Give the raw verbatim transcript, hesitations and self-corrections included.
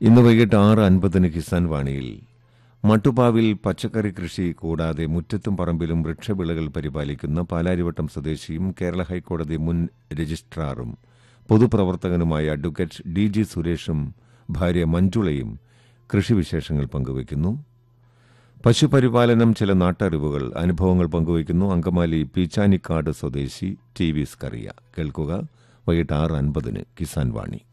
ഇന്ന് വൈകിട്ട് ആറ് അൻപതിന് കിസാൻ വാണിയിൽ മട്ടുപ്പാവിൽ പച്ചക്കറി കൃഷി കൂടാതെ മുറ്റത്തും പറമ്പിലും വൃക്ഷവിളകൾ പരിപാലിക്കുന്ന പാലാരിവട്ടം സ്വദേശിയും കേരള ഹൈക്കോടതി മുൻ രജിസ്ട്രാറും പൊതുപ്രവർത്തകനുമായ അഡ്വക്കേറ്റ് ഡി ജി സുരേഷും ഭാര്യ മഞ്ജുളയും കൃഷിവിശേഷങ്ങൾ പങ്കുവയ്ക്കുന്നു. പശുപരിപാലനം, ചില നാട്ടറിവുകൾ, അനുഭവങ്ങൾ പങ്കുവയ്ക്കുന്നു അങ്കമാലി പീച്ചാനിക്കാട് സ്വദേശി ടി വി സ്കറിയ. കേൾക്കുക വൈകിട്ട് ആറ് അൻപതിന് കിസാൻ വാണി.